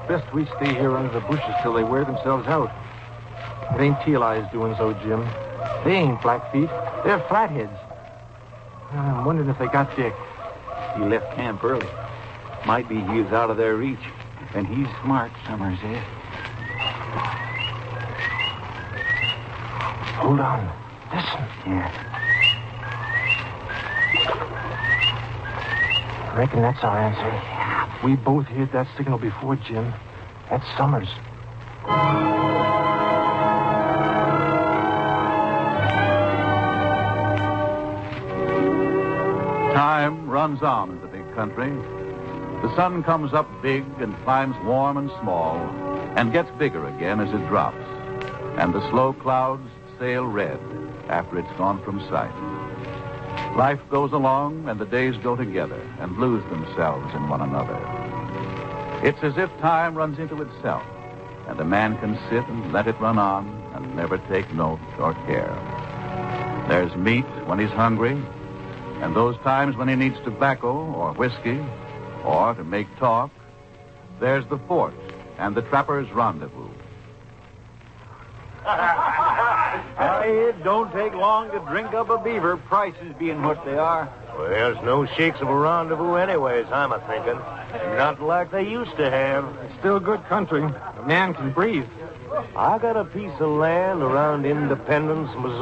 best we stay here under the bushes till they wear themselves out. It ain't Teal Eyes doing so, Jim. They ain't Blackfeet. They're Flatheads. I'm wondering if they got Dick. He left camp early. Might be he was out of their reach. And he's smart, Summers, eh? Hold on. Listen. Yeah. I reckon that's our answer. We both heard that signal before, Jim. That's Summers. Time runs on in the big country. The sun comes up big and climbs warm and small and gets bigger again as it drops. And the slow clouds sail red after it's gone from sight. Life goes along and the days go together and lose themselves in one another. It's as if time runs into itself and a man can sit and let it run on and never take note or care. There's meat when he's hungry, and those times when he needs tobacco or whiskey or to make talk. There's the fort and the trapper's rendezvous. It don't take long to drink up a beaver, prices being what they are. Well, there's no shakes of a rendezvous anyways, I'm a-thinking. Not like they used to have. It's still good country. A man can breathe. I got a piece of land around Independence, Missouri.